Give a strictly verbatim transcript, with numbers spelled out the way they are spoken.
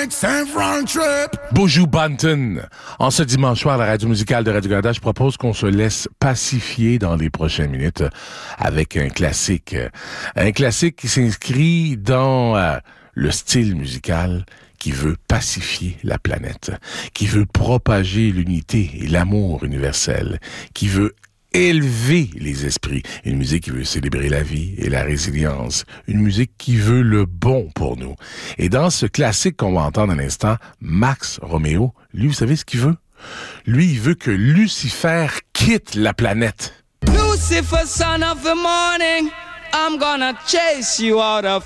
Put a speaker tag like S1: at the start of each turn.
S1: make Saint Frank trip.
S2: Buju Banton. En ce dimanche soir, la radio musicale de Radio-Canada, je propose qu'on se laisse pacifier dans les prochaines minutes avec un classique. Un classique qui s'inscrit dans euh, le style musical qui veut pacifier la planète, qui veut propager l'unité et l'amour universel, qui veut élever les esprits. Une musique qui veut célébrer la vie et la résilience. Une musique qui veut le bon pour nous. Et dans ce classique qu'on va entendre à l'instant, Max Romeo, lui, vous savez ce qu'il veut? Lui, il veut que Lucifer quitte la planète.
S3: Lucifer, son of the morning, I'm gonna chase you out of